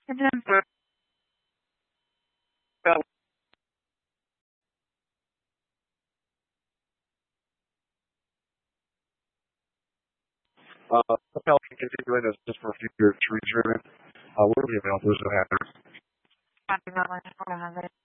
And then, Hotel can continue in just for a few years, tree trimming. We'll be available to have. $400.